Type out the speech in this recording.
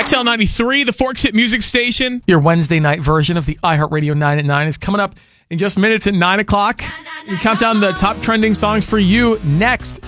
XL93, the Forks Hit Music Station. Your Wednesday night version of the iHeartRadio 9 at 9 is coming up in just minutes at 9 o'clock. We count down the top trending songs for you next.